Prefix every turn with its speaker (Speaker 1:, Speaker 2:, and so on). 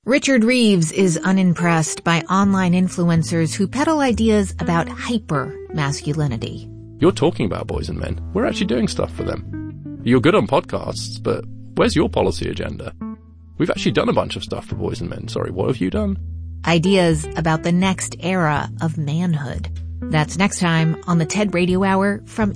Speaker 1: Richard Reeves is unimpressed by online influencers who peddle ideas about hyper-masculinity.
Speaker 2: You're talking about boys and men. We're actually doing stuff for them. You're good on podcasts, but where's your policy agenda? We've actually done a bunch of stuff for boys and men. Sorry, what have you done?
Speaker 1: Ideas about the next era of manhood. That's next time on the TED Radio Hour from